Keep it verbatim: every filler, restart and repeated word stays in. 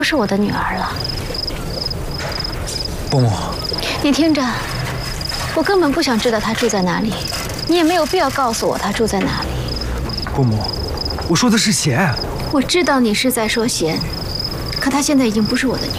不是我的女儿了。 伯母， 你听着，我根本不想知道她住在哪里，你也没有必要告诉我她住在哪里。 伯母，我说的是贤。 我知道你是在说贤，可她现在已经不是我的女